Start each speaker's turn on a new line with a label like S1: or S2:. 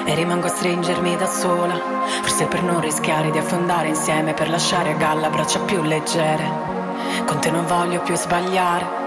S1: e rimango a stringermi da sola, forse per non rischiare di affondare insieme, per lasciare a galla braccia più leggere. Con te non voglio più sbagliare,